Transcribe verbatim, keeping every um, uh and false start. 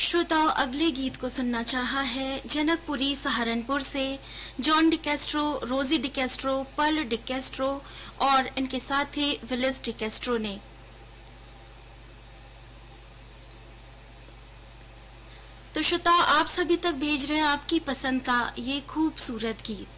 श्रोताओं, अगले गीत को सुनना चाहा है जनकपुरी सहारनपुर से जॉन डिकेस्ट्रो, रोजी डिकेस्ट्रो, पर्ल डिकेस्ट्रो और इनके साथी विलिस डिकेस्ट्रो ने। तो श्रोताओं, आप सभी तक भेज रहे हैं आपकी पसंद का ये खूबसूरत गीत।